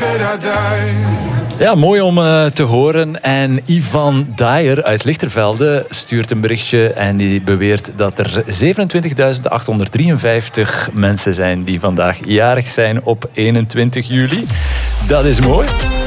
Ja, mooi om te horen. En Ivan Daier uit Lichtervelde stuurt een berichtje en die beweert dat er 27.853 mensen zijn die vandaag jarig zijn op 21 juli. Dat is mooi.